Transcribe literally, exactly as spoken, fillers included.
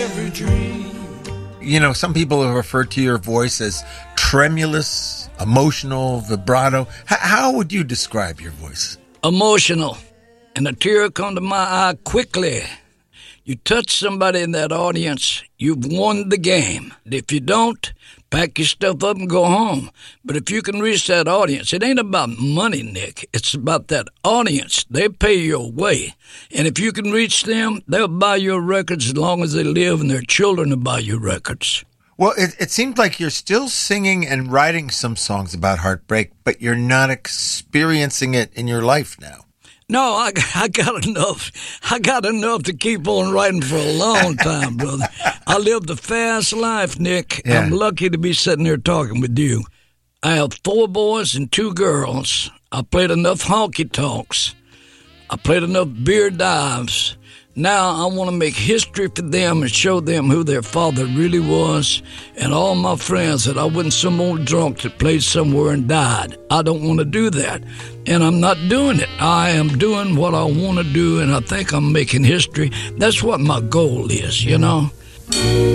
You know, some people have referred to your voice as tremulous, emotional, vibrato. H- how would you describe your voice? Emotional, and a tear come to my eye quickly. You touch somebody in that audience, you've won the game. If you don't, pack your stuff up and go home. But if you can reach that audience, it ain't about money, Nick. It's about that audience. They pay your way. And if you can reach them, they'll buy your records as long as they live, and their children will buy your records. Well, it, it seems like you're still singing and writing some songs about heartbreak, but you're not experiencing it in your life now. No, I, I got enough. I got enough to keep on writing for a long time, brother. I lived a fast life, Nick. Yeah. I'm lucky to be sitting here talking with you. I have four boys and two girls. I played enough honky tonks. I played enough beer dives. Now I want to make history for them and show them who their father really was, and all my friends that I wasn't some old drunk that played somewhere and died. I don't want to do that, and I'm not doing it. I am doing what I want to do, and I think I'm making history. That's what my goal is, you know.